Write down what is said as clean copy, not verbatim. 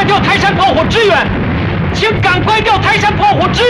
快调泰山炮火支援，请赶快调泰山炮火支